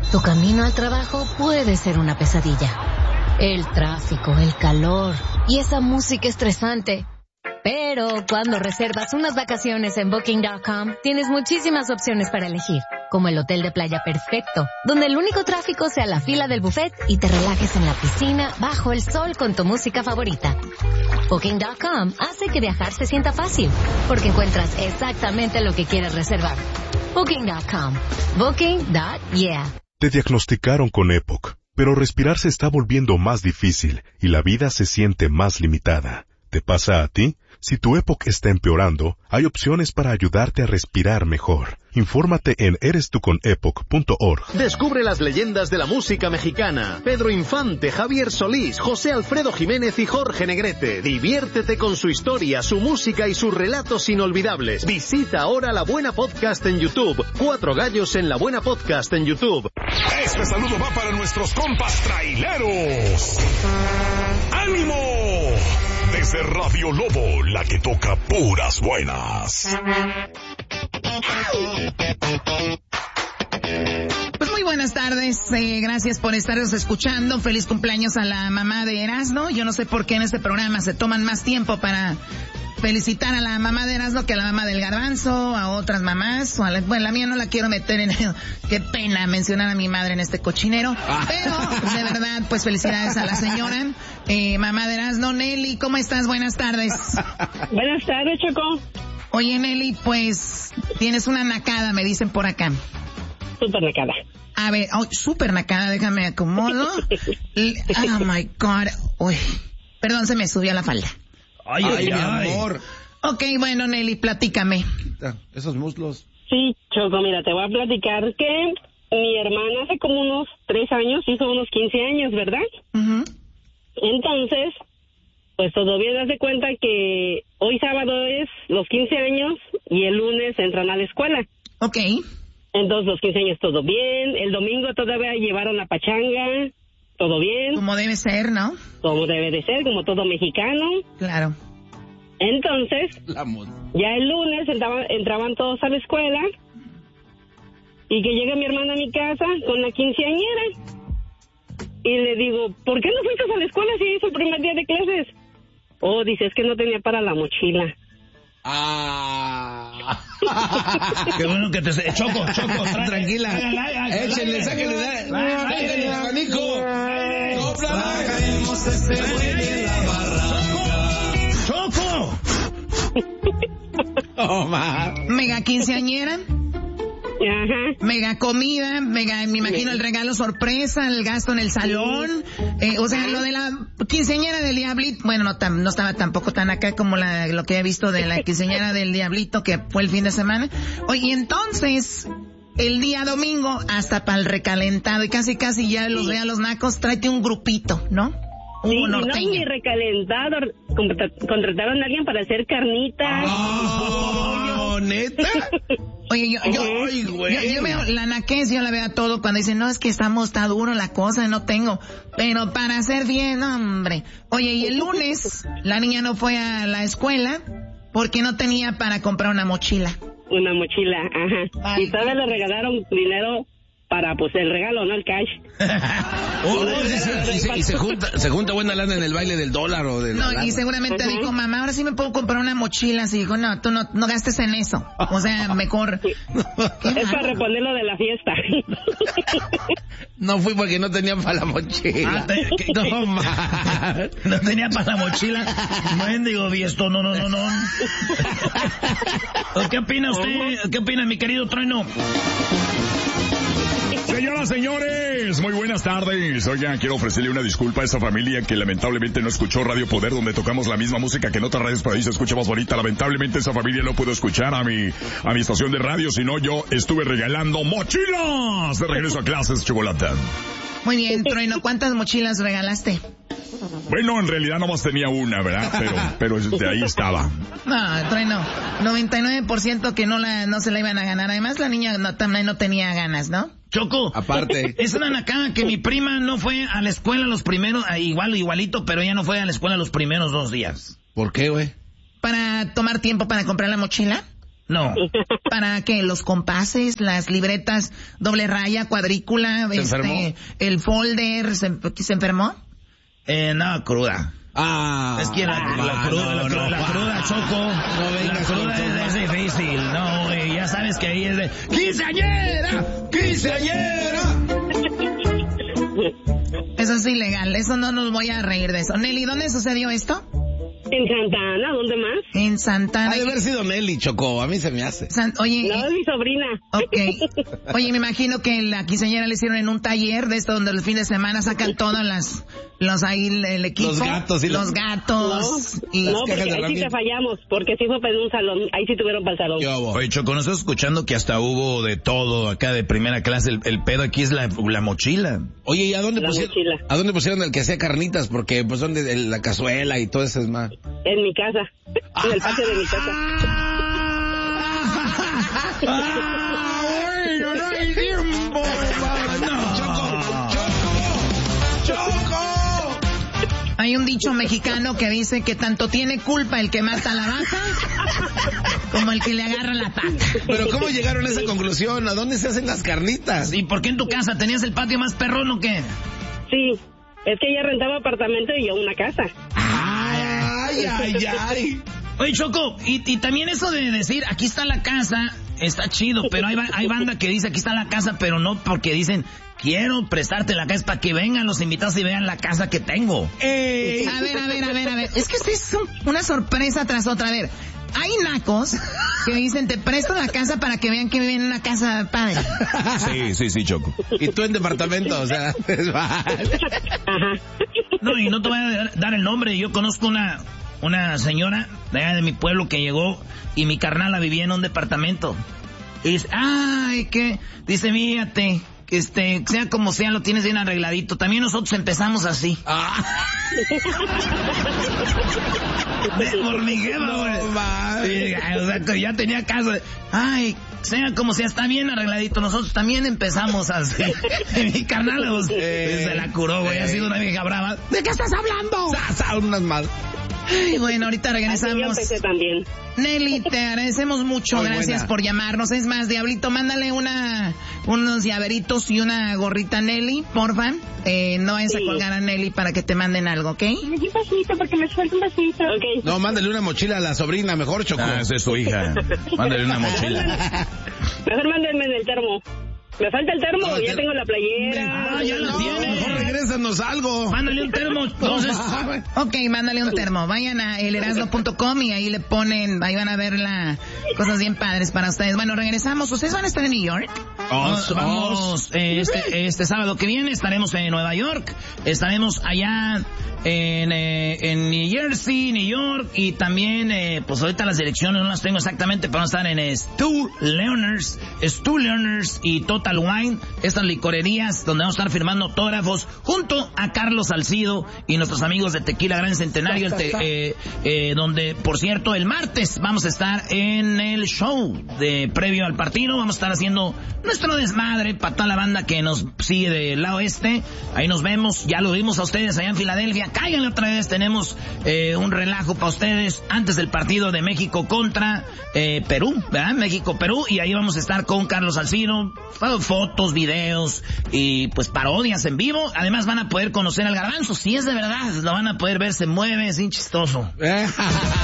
Tu camino al trabajo puede ser una pesadilla. El tráfico, el calor y esa música estresante. Pero cuando reservas unas vacaciones en Booking.com, tienes muchísimas opciones para elegir, como el hotel de playa perfecto, donde el único tráfico sea la fila del buffet y te relajes en la piscina bajo el sol con tu música favorita. Booking.com hace que viajar se sienta fácil, porque encuentras exactamente lo que quieres reservar. Booking.com. Booking.yeah. Te diagnosticaron con EPOC, pero respirar se está volviendo más difícil y la vida se siente más limitada. ¿Te pasa a ti? Si tu EPOC está empeorando, hay opciones para ayudarte a respirar mejor. Infórmate en erestuconepoc.org. Descubre las leyendas de la música mexicana. Pedro Infante, Javier Solís, José Alfredo Jiménez y Jorge Negrete. Diviértete con su historia, su música y sus relatos inolvidables. Visita ahora La Buena Podcast en YouTube. 4 gallos en La Buena Podcast en YouTube. Este saludo va para nuestros compas traileros. ¡Ánimo! Desde Radio Lobo, la que toca puras buenas. Pues muy buenas tardes, gracias por estaros escuchando. Feliz cumpleaños a la mamá de Erasmo. Yo no sé por qué en este programa se toman más tiempo para felicitar a la mamá de Erasmo que a la mamá del Garbanzo, a otras mamás. Bueno, la mía no la quiero meter en... Qué pena mencionar a mi madre en este cochinero. Pero, de verdad, pues felicidades a la señora. Mamá de Erasmo. Nelly, ¿cómo estás? Buenas tardes. Buenas tardes, Choco. Oye, Nelly, pues tienes una nacada, me dicen por acá. Súper nacada. A ver, súper nacada, déjame acomodo. Oh, my God. Uy, perdón, se me subió la falda. Ay, mi amor. Ok, bueno, Nelly, platícame. Esos muslos. Sí, Choco, mira, te voy a platicar que mi hermana hace como unos 3 años hizo unos 15 años, ¿verdad? Uh-huh. Entonces, pues todavía das de cuenta que hoy sábado es los 15 años y el lunes entran a la escuela. Ok. Entonces, los 15 años todo bien. El domingo todavía llevaron la pachanga. Todo bien. Como debe ser, ¿no? Como debe de ser, como todo mexicano. Claro. Entonces, ya el lunes entraban todos a la escuela y que llega mi hermana a mi casa con la quinceañera. Y le digo, ¿por qué no fuiste a la escuela si es el primer día de clases? Oh, dice, es que no tenía para la mochila. Ah. Qué bueno que te... Choco, tranquila. Échenle, sáquenle, sáquenle, abanico. ¡Choco! Oh, ma. Mega quinceañera. Ajá. Mega comida, mega, me imagino el regalo sorpresa, el gasto en el salón. O sea, lo de la quinceañera del Diablito, bueno, no estaba tampoco tan acá como lo que he visto de la quinceañera del Diablito, que fue el fin de semana. Oye, entonces, el día domingo, hasta para el recalentado, y casi ya los vea los nacos, tráete un grupito, ¿no? Sí, no, ni recalentado, contrataron a alguien para hacer carnitas. Oh, ¿neta? Oye, yo veo la naquez, yo la veo a todo cuando dicen, no, es que está duro la cosa, no tengo. Pero para hacer bien, hombre. Oye, y el lunes, la niña no fue a la escuela porque no tenía para comprar una mochila. Una mochila, ajá. Ay. Y todavía le regalaron dinero para, pues, el regalo, no el cash. Y se junta buena lana en el baile del dólar o del... No, y seguramente dijo, mamá, ahora sí me puedo comprar una mochila. Así dijo, no, tú no gastes en eso. O sea, mejor... Es para reponerlo de la fiesta. No fui porque no tenía para la mochila. No tenía para la mochila. Mendigo esto, no. ¿Qué opina usted? ¿Qué opina mi querido Trueno? Señoras, señores, muy buenas tardes. Oigan, quiero ofrecerle una disculpa a esa familia que lamentablemente no escuchó Radio Poder, donde tocamos la misma música que en otras radios, pero ahí se escucha más bonita. Lamentablemente esa familia no pudo escuchar a mi estación de radio, sino yo estuve regalando mochilas de regreso a clases, chocolate. Muy bien, Trueno, ¿cuántas mochilas regalaste? Bueno, en realidad nomás tenía una, ¿verdad? Pero de ahí estaba. No, Trueno, 99% que no se la iban a ganar. Además, la niña también no tenía ganas, ¿no? Choco, aparte, es una nacada que mi prima no fue a la escuela los primeros, igualito, pero ella no fue a la escuela los primeros 2 días. ¿Por qué, güey? ¿Para tomar tiempo para comprar la mochila? No. ¿Para qué? ¿Los compases, las libretas doble raya, cuadrícula, el folder? ¿Se enfermó? No, cruda. Es que la cruda, Choco. La cruda es difícil. No, ya sabes que ahí es de... ¡Quinceañera! Eso es ilegal, eso no nos voy a reír de eso. Nelly, ¿dónde sucedió esto? En Santa Ana, ¿dónde más? En Santa Ana. Ha de haber sido Nelly, Choco, a mí se me hace. Oye. No, es mi sobrina. Ok. Oye, me imagino que la quinceañera le hicieron en un taller de esto donde el fin de semana sacan todos el equipo. Los gatos y los gatos. No, porque ahí sí te fallamos, porque sí fue para un salón, ahí sí tuvieron para el salón. Oye, Choco, nosotros escuchando que hasta hubo de todo acá de primera clase, el pedo aquí es la mochila. Oye, ¿y a dónde pusieron el que hacía carnitas? Porque pues son de la cazuela y todo eso es más. En mi casa, en el patio de mi casa. Bueno, no hay tiempo. ¡Choco! Hay un dicho mexicano que dice que tanto tiene culpa el que mata a la vaca como el que le agarra la pata. Pero ¿cómo llegaron a esa conclusión? ¿A dónde se hacen las carnitas? ¿Y por qué en tu casa tenías el patio más perrón o qué? Sí, es que ella rentaba apartamento y yo una casa. Ay. Oye, Choco, y también eso de decir, aquí está la casa, está chido, pero hay banda que dice, aquí está la casa, pero no porque dicen, quiero prestarte la casa para que vengan los invitados y vean la casa que tengo. A ver. Es que es una sorpresa tras otra. A ver, hay nacos que dicen, te presto la casa para que vean que viven en una casa padre. Sí, Choco. Y tú en departamento, o sea... No, y no te voy a dar el nombre. Yo conozco una señora de allá de mi pueblo que llegó y mi carnala vivía en un departamento. Y dice, dice, fíjate, que sea como sea, lo tienes bien arregladito. También nosotros empezamos así. Por mi jefa, güey. O sea, que ya tenía casa. Sea como sea, está bien arregladito. Nosotros también empezamos así. Mi carnal se la curó, güey. Ha sido una vieja brava. ¿De qué estás hablando? Unas más. Ay, bueno, ahorita regresamos. Yo empecé también. Nelly, te agradecemos mucho. Gracias por llamarnos. Es más, Diablito, mándale unos llaveritos y una gorrita a Nelly, porfa. No vayas a colgar a Nelly para que te manden algo, ¿ok? Un besito, porque me suelta un besito. Okay. No, mándale una mochila a la sobrina, mejor, Choco. Esa es su hija. Mándale una mochila. Mejor mándenme en el termo. Me falta el termo, ya tengo la playera. Ya lo tiene. Mejor regrésanos algo. Mándale un termo, entonces. Ok, mándale un termo. Vayan a elerasno.com y ahí le ponen, ahí van a ver cosas bien padres para ustedes. Bueno, regresamos. ¿Ustedes van a estar en New York? Vamos, este sábado que viene estaremos en Nueva York. Estaremos allá en New Jersey, New York, y también, pues ahorita las direcciones no las tengo exactamente, pero vamos a estar en Stu Learners y Total Wine, estas licorerías donde vamos a estar firmando autógrafos junto a Carlos Salcido y nuestros amigos de Tequila Gran Centenario, donde, por cierto, el martes vamos a estar en el show de previo al partido. Vamos a estar haciendo nuestro desmadre para toda la banda que nos sigue del lado este. Ahí nos vemos, ya lo vimos a ustedes allá en Filadelfia. Cáiganle otra vez, tenemos un relajo para ustedes antes del partido de México contra Perú, ¿verdad? México-Perú, y ahí vamos a estar con Carlos Salcido, fotos, videos y pues parodias en vivo. Además van a poder conocer al Garbanzo, si es de verdad, lo van a poder ver, se mueve, es bien chistoso.